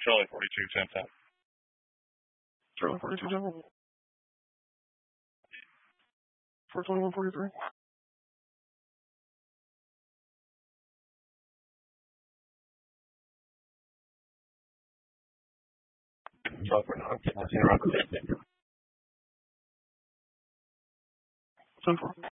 Charlie 42, 10-10. Charlie 42, general. 421-43. Charlie 49, getting 10 around. 10-4.